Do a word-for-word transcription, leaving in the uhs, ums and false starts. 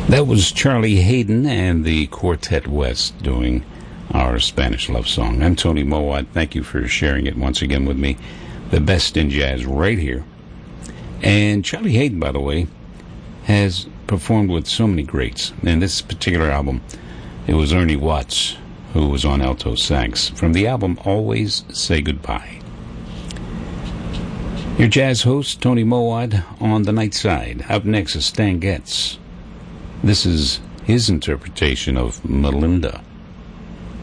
That was Charlie Hayden and the Quartet West doing our Spanish love song. I'm Tony Mowat. Thank you for sharing it once again with me. The best in jazz right here. And Charlie Hayden, by the way, has performed with so many greats. In this particular album, it was Ernie Watts who was on alto sax from the album Always Say Goodbye. Your jazz host, Tony Mowat, on the night side. Up next is Stan Getz. This is his interpretation of Melinda.